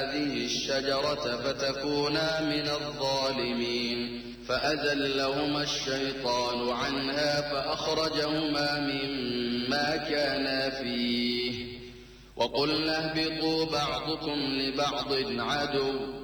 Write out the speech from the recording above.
هذه الشجرة فتكونا من الظالمين فأزلهما الشيطان عنها فأخرجهما مما كانا فيه وقلنا اهبطوا بعضكم لبعض عدو